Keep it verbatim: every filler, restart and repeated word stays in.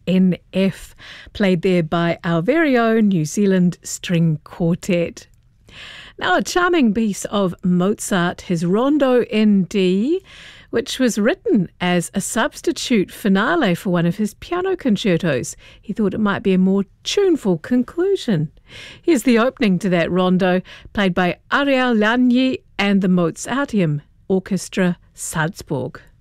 N F, played there by our very own New Zealand String Quartet. Now, a charming piece of Mozart, his Rondo in D, which was written as a substitute finale for one of his piano concertos. He thought it might be a more tuneful conclusion. Here's the opening to that rondo, played by Ariel Lagny and the Mozarteum Orchestra Salzburg.